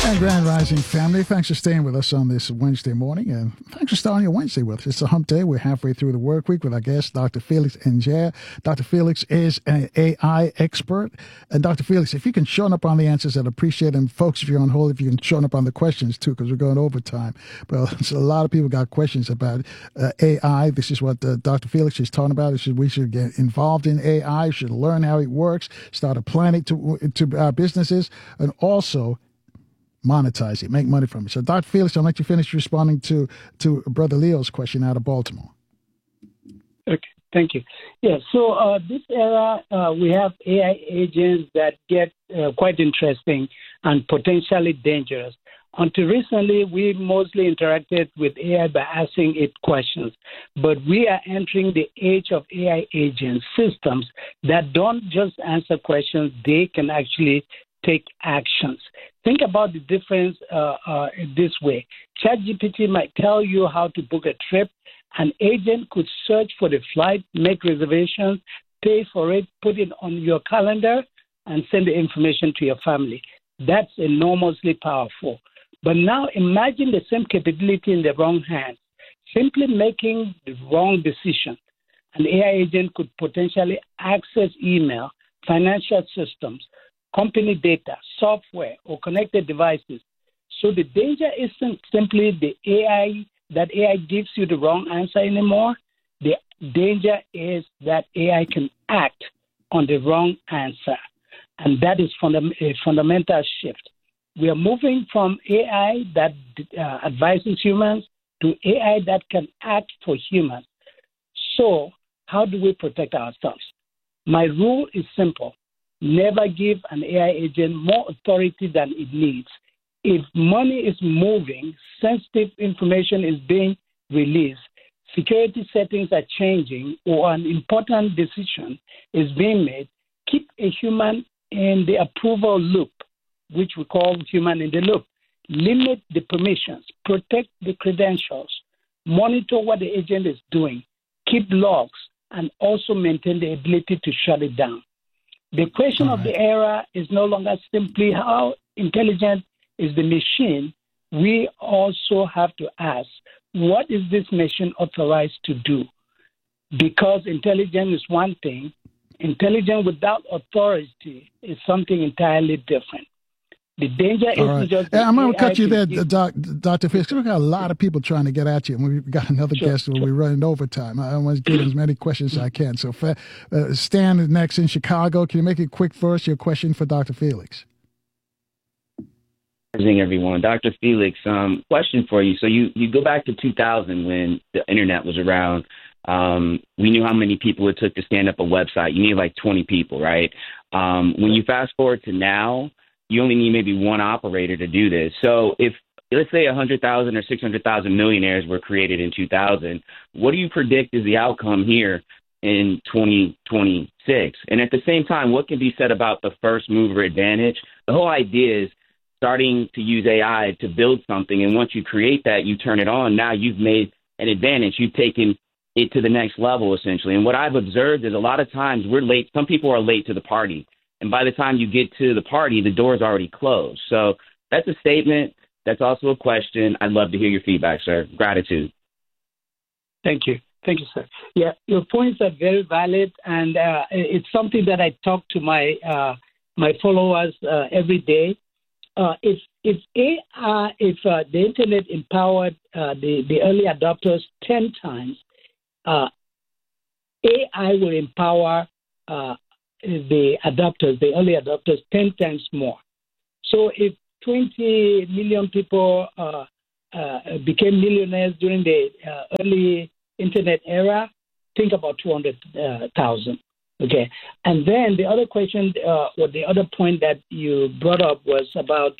And Grand Rising family, thanks for staying with us on this Wednesday morning, and thanks for starting your Wednesday with us. It's a hump day. We're halfway through the work week with our guest, Dr. Felix N'Djere. Dr. Felix is an AI expert. And Dr. Felix, if you can show up on the answers, I'd appreciate it. And folks, if you're on hold, if you can show up on the questions too, because we're going overtime. But so a lot of people got questions about AI. This is what Dr. Felix is talking about. We should get involved in AI, should learn how it works, start applying it to our businesses, and also monetize it, make money from it. So, Dr. Felix, I'll let you finish responding to Brother Leo's question out of Baltimore. Okay, thank you. Yeah, so this era, we have AI agents that get quite interesting and potentially dangerous. Until recently, we mostly interacted with AI by asking it questions. But we are entering the age of AI agent systems that don't just answer questions, they can actually take actions. Think about the difference this way. ChatGPT might tell you how to book a trip. An agent could search for the flight, make reservations, pay for it, put it on your calendar, and send the information to your family. That's enormously powerful. But now imagine the same capability in the wrong hands, simply making the wrong decision. An AI agent could potentially access email, financial systems, company data, software, or connected devices. So the danger isn't simply that AI gives you the wrong answer anymore. The danger is that AI can act on the wrong answer. And that is a fundamental shift. We are moving from AI that advises humans to AI that can act for humans. So how do we protect ourselves? My rule is simple. Never give an AI agent more authority than it needs. If money is moving, sensitive information is being released, security settings are changing, or an important decision is being made, keep a human in the approval loop, which we call human in the loop. Limit the permissions, protect the credentials, monitor what the agent is doing, keep logs, and also maintain the ability to shut it down. The question of the era is no longer simply how intelligent is the machine. We also have to ask, what is this machine authorized to do? Because intelligence is one thing. Intelligence without authority is something entirely different. The danger isn't just... I'm going to cut you there, Dr. Fisk. We've got a lot of people trying to get at you, and we've got another guest where we're running overtime. I want to get as many questions as I can. So Stan is next in Chicago. Can you make it quick for us, your question for Dr. Felix? Good evening, everyone. Dr. Felix, question for you. So you go back to 2000 when the internet was around. We knew how many people it took to stand up a website. You need like 20 people, right? When you fast forward to now, you only need maybe one operator to do this. So if, let's say, 100,000 or 600,000 millionaires were created in 2000, what do you predict is the outcome here in 2026? And at the same time, what can be said about the first mover advantage? The whole idea is starting to use AI to build something, and once you create that, you turn it on. Now you've made an advantage. You've taken it to the next level, essentially. And what I've observed is a lot of times we're late. Some people are late to the party. And by the time you get to the party, the door's already closed. So that's a statement. That's also a question. I'd love to hear your feedback, sir. Gratitude. Thank you. Thank you, sir. Yeah, your points are very valid, and it's something that I talk to my followers every day. If the internet empowered the early adopters 10 times, AI will empower the early adopters 10 times more. So if 20 million people became millionaires during the early internet era, think about 200,000. Okay. And then the other question, or the other point that you brought up was about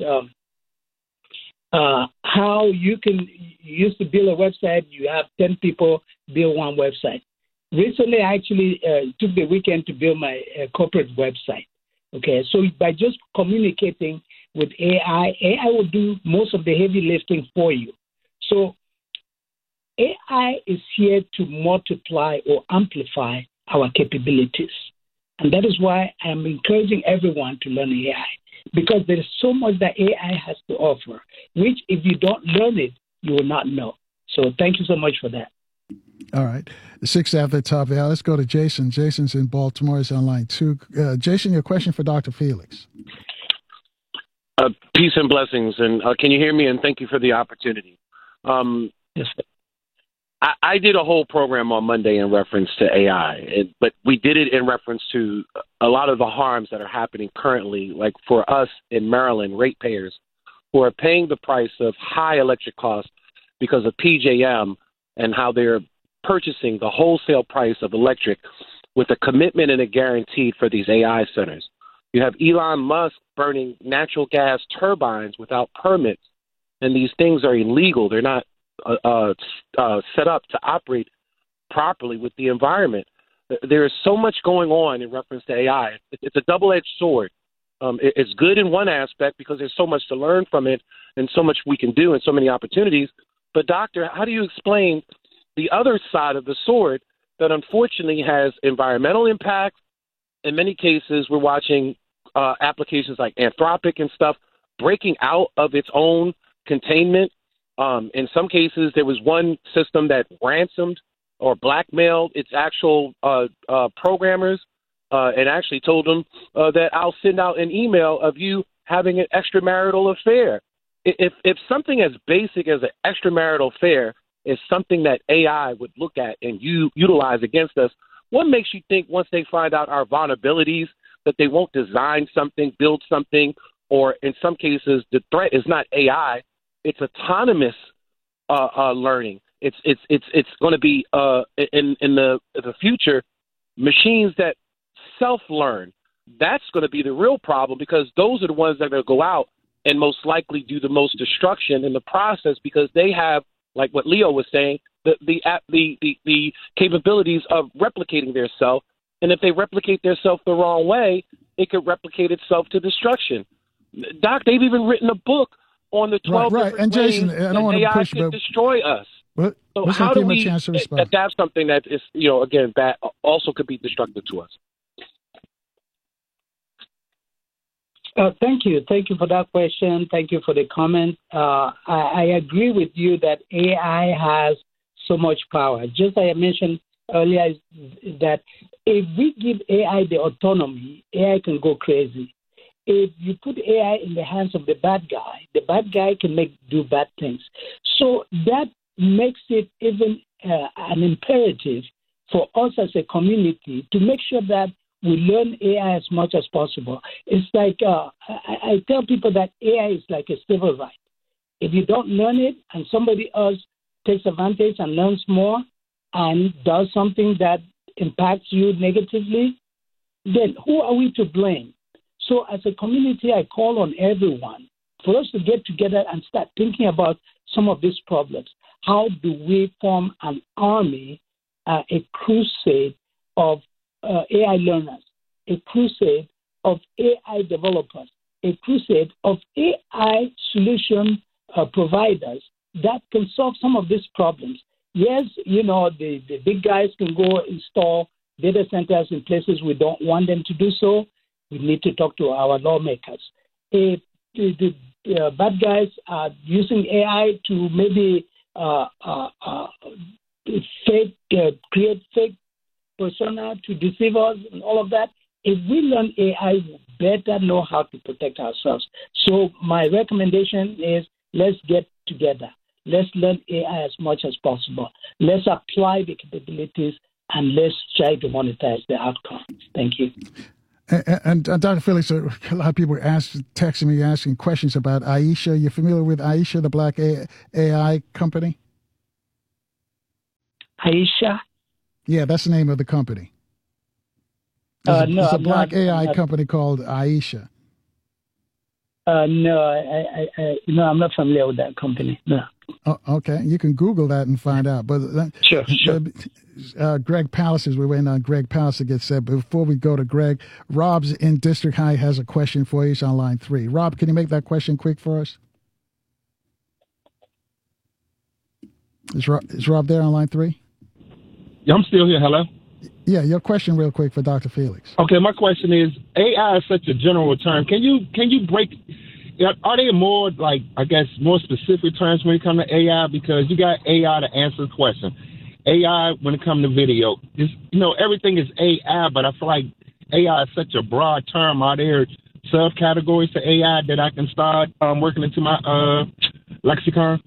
how you used to build a website, you have 10 people build one website. Recently, I actually took the weekend to build my corporate website. Okay, so by just communicating with AI will do most of the heavy lifting for you. So AI is here to multiply or amplify our capabilities. And that is why I'm encouraging everyone to learn AI. because there is so much that AI has to offer, which if you don't learn it, you will not know. So thank you so much for that. All right. 6 after the top of the hour. Let's go to Jason. Jason's in Baltimore. He's on line 2. Jason, your question for Dr. Felix. Peace and blessings. And can you hear me? And thank you for the opportunity. Yes, sir. I did a whole program on Monday in reference to AI, but we did it in reference to a lot of the harms that are happening currently, like for us in Maryland, ratepayers who are paying the price of high electric costs because of PJM and how they're purchasing the wholesale price of electric with a commitment and a guarantee for these AI centers. You have Elon Musk burning natural gas turbines without permits, and these things are illegal. They're not set up to operate properly with the environment. There is so much going on in reference to AI. It's a double-edged sword. It's good in one aspect because there's so much to learn from it and so much we can do and so many opportunities. But, Doctor, how do you explain the other side of the sword that unfortunately has environmental impact? In many cases, we're watching applications like Anthropic and stuff breaking out of its own containment. In some cases, there was one system that ransomed or blackmailed its actual programmers and actually told them that I'll send out an email of you having an extramarital affair. If something as basic as an extramarital affair is something that AI would look at and utilize against us, what makes you think once they find out our vulnerabilities that they won't design something, build something, or in some cases the threat is not AI, it's autonomous learning. It's going to be in the future machines that self-learn. That's going to be the real problem because those are the ones that are going to go out and most likely do the most destruction in the process because they have, like what Leo was saying, the capabilities of replicating their self. And if they replicate their self the wrong way, it could replicate itself to destruction. Doc, they've even written a book on the 12 different and Jason, ways I don't want to AI push, can destroy us. So let's how give do him a chance to respond. adapt something that is, again, bad, also could be destructive to us? Thank you. Thank you for that question. Thank you for the comment. I agree with you that AI has so much power. Just like I mentioned earlier, is that if we give AI the autonomy, AI can go crazy. If you put AI in the hands of the bad guy can do bad things. So that makes it even an imperative for us as a community to make sure that we learn AI as much as possible. It's like I tell people that AI is like a civil right. If you don't learn it and somebody else takes advantage and learns more and does something that impacts you negatively, then who are we to blame? So as a community, I call on everyone for us to get together and start thinking about some of these problems. How do we form an army, a crusade of AI learners, a crusade of AI developers, a crusade of AI solution providers that can solve some of these problems? Yes, the big guys can go install data centers in places we don't want them to do so. We need to talk to our lawmakers. If the bad guys are using AI to maybe create fake persona to deceive us and all of that, if we learn AI, we better know how to protect ourselves. So my recommendation is let's get together. Let's learn AI as much as possible. Let's apply the capabilities and let's try to monetize the outcome. Thank you. And Dr. Felix, a lot of people texting me asking questions about Aisha. You familiar with Aisha, the black AI company? Aisha? Yeah, that's the name of the company. It's a black AI company called Aisha. No, I'm not familiar with that company. No. Oh, okay, you can Google that and find out. But sure. Greg Palaces, we're waiting on Greg Palace to get set. But before we go to Greg, Rob's in District High has a question for you. He's on line 3. Rob, can you make that question quick for us? Is Rob there on line 3? Yeah, I'm still here. Hello. Yeah, your question real quick for Dr. Felix. Okay, my question is, AI is such a general term. Can you break? Are there more more specific terms when it comes to AI? Because you got AI to answer the question. AI when it comes to video, everything is AI, but I feel like AI is such a broad term. Are there subcategories to AI that I can start working into my lexicon?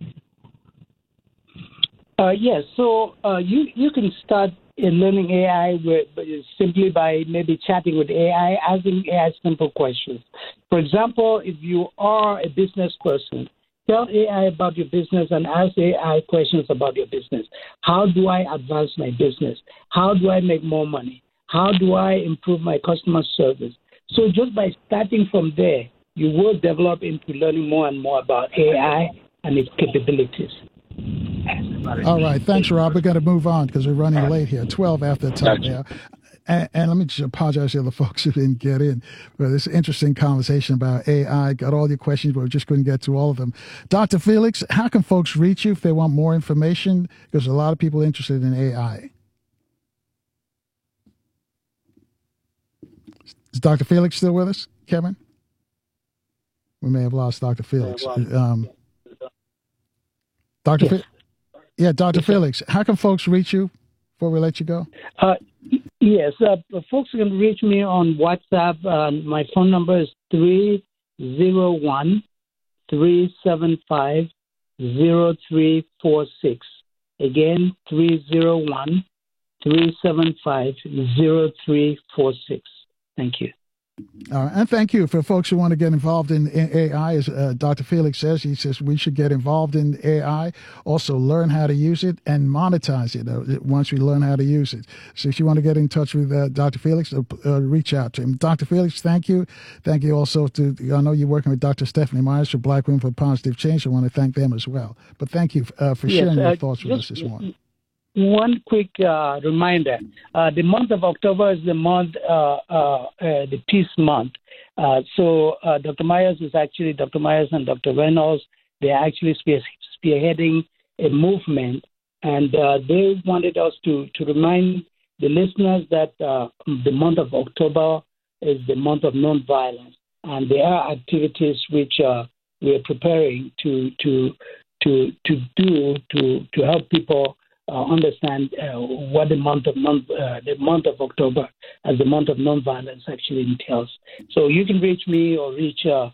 Yes. So you can start learning AI simply by maybe chatting with AI, asking AI simple questions. For example, if you are a business person, tell AI about your business and ask AI questions about your business. How do I advance my business? How do I make more money? How do I improve my customer service? So just by starting from there, you will develop into learning more and more about AI and its capabilities. All right. Thanks, Rob. We've got to move on because we're running late here, 12 after the top now. And let me just apologize to the folks who didn't get in. But this interesting conversation about AI. Got all your questions, but we just couldn't get to all of them. Dr. Felix, how can folks reach you if they want more information? Because a lot of people interested in AI. Is Dr. Felix still with us, Kevin? We may have lost Dr. Felix. Dr. Felix, how can folks reach you before we let you go? Yes, folks can reach me on WhatsApp. My phone number is 301-375-0346. Again, 301-375-0346. Thank you. And thank you for folks who want to get involved in AI. As Dr. Felix says, he says we should get involved in AI, also learn how to use it and monetize it once we learn how to use it. So if you want to get in touch with Dr. Felix, reach out to him. Dr. Felix, thank you. Thank you also to, I know you're working with Dr. Stephanie Myers for Black Women for Positive Change. I want to thank them as well. But thank you for sharing your thoughts with us this morning. One quick reminder: the month of October is the month, the Peace Month. So Dr. Myers and Dr. Reynolds, they're actually spearheading a movement, and they wanted us to remind the listeners that the month of October is the month of nonviolence, and there are activities which we are preparing to do to help people understand what the month of October as the month of nonviolence actually entails. So you can reach me or reach the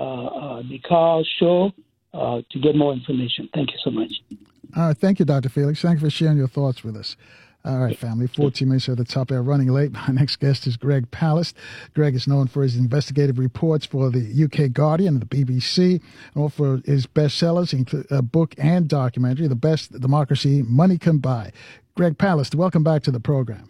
Carl Show to get more information. Thank you so much. All right, thank you, Dr. Felix. Thank you for sharing your thoughts with us. All right, family, 14 minutes at the top there, running late. My next guest is Greg Palast. Greg is known for his investigative reports for the UK Guardian and the BBC, and for his bestsellers, include a book and documentary, The Best Democracy Money Can Buy. Greg Palast, welcome back to the program.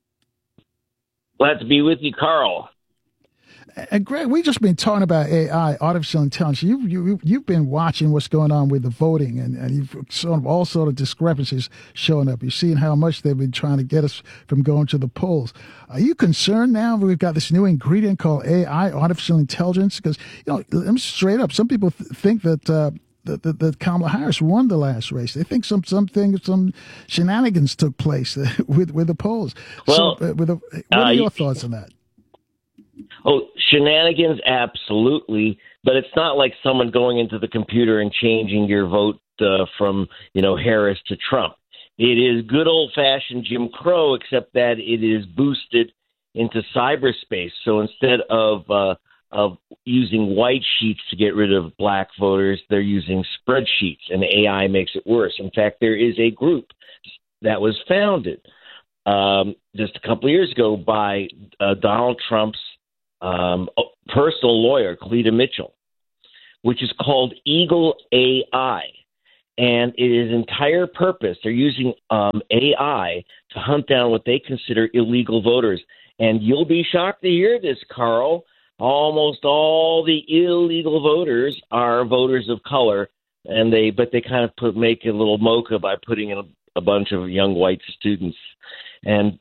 Glad to be with you, Carl. And Greg, we've just been talking about AI, artificial intelligence. You've been watching what's going on with the voting, and you've sort of all sort of discrepancies showing up. You've seen how much they've been trying to get us from going to the polls. Are you concerned now that we've got this new ingredient called AI, artificial intelligence? Because, let me straight up, some people think that that Kamala Harris won the last race. They think some shenanigans took place with the polls. Well, what are your thoughts on that? Oh, shenanigans, absolutely. But it's not like someone going into the computer and changing your vote from, Harris to Trump. It is good old-fashioned Jim Crow, except that it is boosted into cyberspace. So instead of using white sheets to get rid of black voters, they're using spreadsheets, and AI makes it worse. In fact, there is a group that was founded just a couple of years ago by Donald Trump's personal lawyer, Cleta Mitchell, which is called Eagle AI. And it is entire purpose. They're using AI to hunt down what they consider illegal voters. And you'll be shocked to hear this, Carl. Almost all the illegal voters are voters of color, and they kind of make a little mocha by putting in a bunch of young white students. And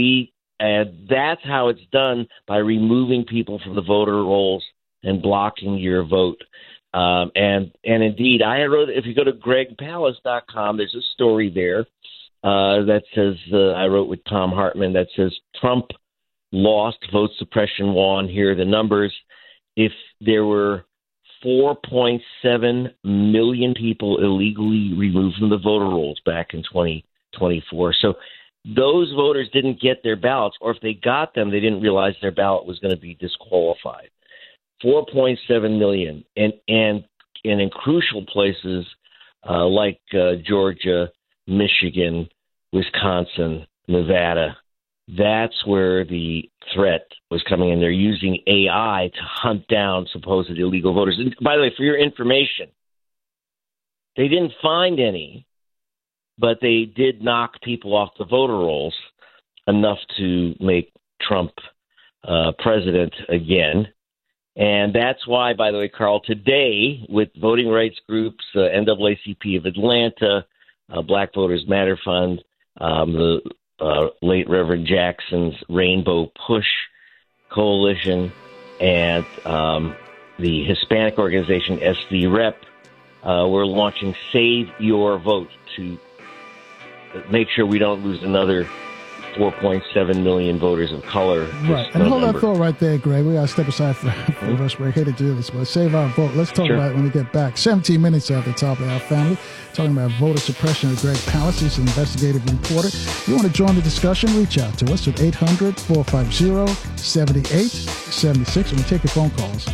that's how it's done, by removing people from the voter rolls and blocking your vote. And indeed, I wrote, if you go to gregpalast.com, there's a story there that says, I wrote with Tom Hartman, that says Trump lost, vote suppression won. Here are the numbers. If there were 4.7 million people illegally removed from the voter rolls back in 2024. So those voters didn't get their ballots, or if they got them, they didn't realize their ballot was going to be disqualified. 4.7 million. And in crucial places like Georgia, Michigan, Wisconsin, Nevada, that's where the threat was coming in. They're using AI to hunt down supposed illegal voters. And by the way, for your information, they didn't find any, but they did knock people off the voter rolls enough to make Trump president again. And that's why, by the way, Carl, today with voting rights groups, NAACP of Atlanta, Black Voters Matter Fund, the late Reverend Jackson's Rainbow Push Coalition, and the Hispanic organization SV Rep, we're launching Save Your Vote to make sure we don't lose another 4.7 million voters of color. Right. And hold that thought right there, Greg. We got to step aside for the rest. We're here to do this, but save our vote. Let's talk about it when we get back. 17 minutes at the top of our family. Talking about voter suppression with Greg Palast. He's an investigative reporter. If you want to join the discussion, reach out to us at 800-450-7876, and we'll take your phone calls.